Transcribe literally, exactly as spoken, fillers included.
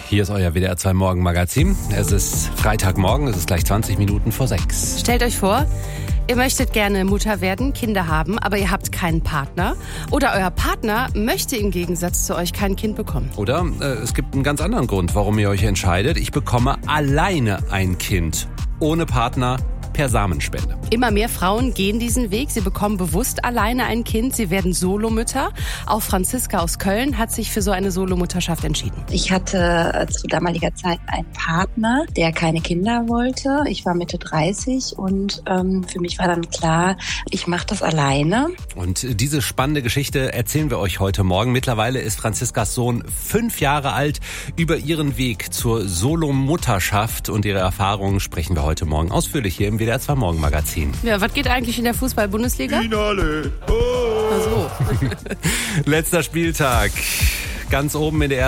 Hier ist euer W D R zwei Morgenmagazin. Es ist Freitagmorgen, es ist gleich zwanzig Minuten vor sechs. Stellt euch vor, ihr möchtet gerne Mutter werden, Kinder haben, aber ihr habt keinen Partner. Oder euer Partner möchte im Gegensatz zu euch kein Kind bekommen. Oder äh, es gibt einen ganz anderen Grund, warum ihr euch entscheidet. Ich bekomme alleine ein Kind, ohne Partner, per Samenspende. Immer mehr Frauen gehen diesen Weg. Sie bekommen bewusst alleine ein Kind. Sie werden Solomütter. Auch Franziska aus Köln hat sich für so eine Solomutterschaft entschieden. Ich hatte zu damaliger Zeit einen Partner, der keine Kinder wollte. Ich war Mitte dreißig und ähm, für mich war dann klar, ich mache das alleine. Und diese spannende Geschichte erzählen wir euch heute Morgen. Mittlerweile ist Franziskas Sohn fünf Jahre alt. Über ihren Weg zur Solomutterschaft und ihre Erfahrungen sprechen wir heute Morgen ausführlich hier im W D R zwei Morgenmagazin. Ja, was geht eigentlich in der Fußball-Bundesliga? Finale. Oh. Ach so. Letzter Spieltag. Ganz oben in der